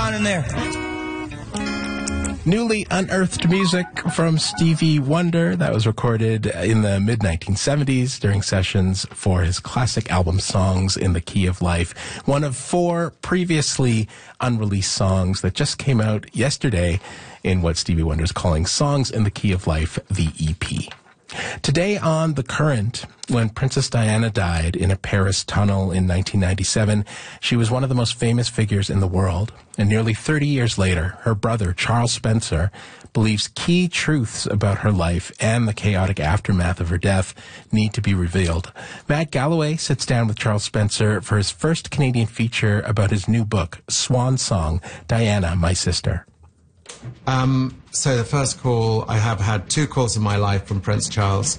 on in there. Newly unearthed music from Stevie Wonder that was recorded in the mid-1970s during sessions for his classic album Songs in the Key of Life, one of 4 previously unreleased songs that just came out yesterday in what Stevie Wonder is calling Songs in the Key of Life, the EP. Today on The Current, when Princess Diana died in a Paris tunnel in 1997, she was one of the most famous figures in the world. And nearly 30 years later, her brother, Charles Spencer, believes key truths about her life and the chaotic aftermath of her death need to be revealed. Matt Galloway sits down with Charles Spencer for his first Canadian feature about his new book, Swan Song, Diana, My Sister. So the first call, I have had 2 calls in my life from Prince Charles,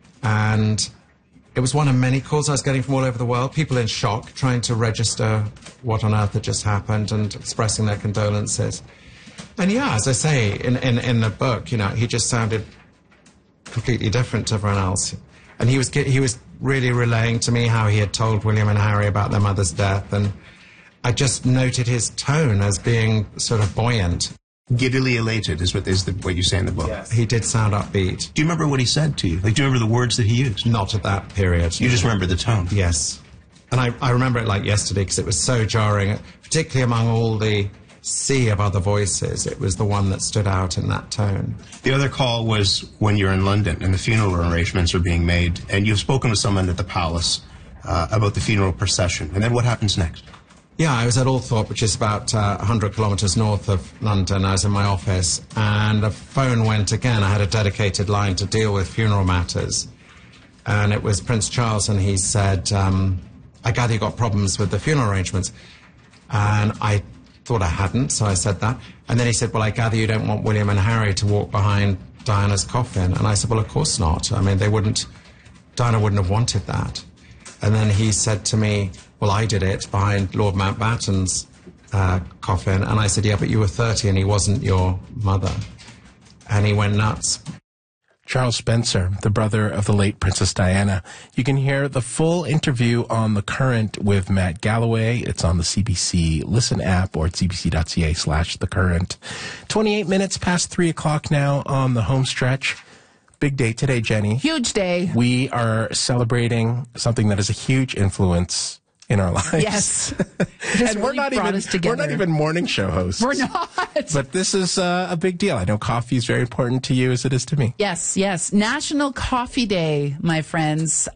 and it was one of many calls I was getting from all over the world, people in shock, trying to register what on earth had just happened and expressing their condolences. And yeah, as I say, in the book, you know, he just sounded completely different to everyone else. And he was really relaying to me how he had told William and Harry about their mother's death, and I just noted his tone as being sort of buoyant. Giddily elated is what you say in the book. Yes. He did sound upbeat. Do you remember what he said to you? Like, do you remember the words that he used? Not at that period. You just remember the tone? Yes. And I remember it like yesterday because it was so jarring, particularly among all the sea of other voices. It was the one that stood out in that tone. The other call was when you're in London and the funeral arrangements are being made, and you've spoken with someone at the palace about the funeral procession. And then what happens next? Yeah, I was at Althorpe, which is about 100 kilometres north of London. I was in my office, and the phone went again. I had a dedicated line to deal with funeral matters. And it was Prince Charles, and he said, I gather you got problems with the funeral arrangements. And I thought I hadn't, so I said that. And then he said, well, I gather you don't want William and Harry to walk behind Diana's coffin. And I said, well, of course not. I mean, Diana wouldn't have wanted that. And then he said to me, well, I did it behind Lord Mountbatten's coffin. And I said, yeah, but you were 30 and he wasn't your mother. And he went nuts. Charles Spencer, the brother of the late Princess Diana. You can hear the full interview on The Current with Matt Galloway. It's on the CBC Listen app or at cbc.ca/The Current. 28 minutes past 3 o'clock now on the home stretch. Big day today, Jenny. Huge day. We are celebrating something that is a huge influence in our lives. Yes. And we're not even morning show hosts. We're not. But this is a big deal. I know coffee is very important to you as it is to me. Yes, yes. National Coffee Day, my friends.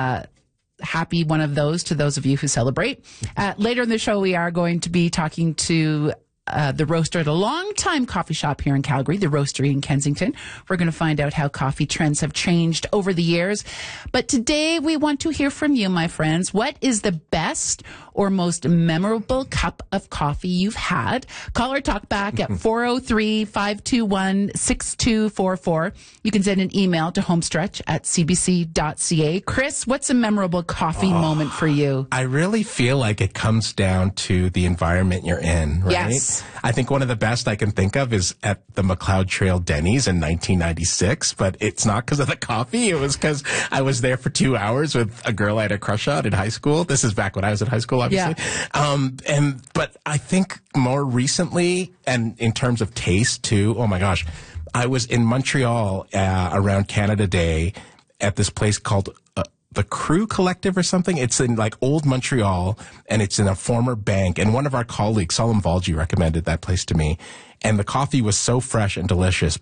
Happy one of those to those of you who celebrate. Later in the show, we are going to be talking to the roaster at a long-time coffee shop here in Calgary, the Roastery in Kensington. We're going to find out how coffee trends have changed over the years. But today we want to hear from you, my friends. What is the best or most memorable cup of coffee you've had? Call or talk back at 403-521-6244. You can send an email to homestretch@cbc.ca. Chris, what's a memorable coffee moment for you? I really feel like it comes down to the environment you're in, right? Yes. I think one of the best I can think of is at the McLeod Trail Denny's in 1996, but it's not because of the coffee. It was because I was there for 2 hours with a girl I had a crush on in high school. This is back when I was in high school, obviously. Yeah. But I think more recently, and in terms of taste too, oh my gosh, I was in Montreal around Canada Day at this place called the Crew Collective or something. It's in like old Montreal, and it's in a former bank. And one of our colleagues, Salim Valji, recommended that place to me. And the coffee was so fresh and delicious.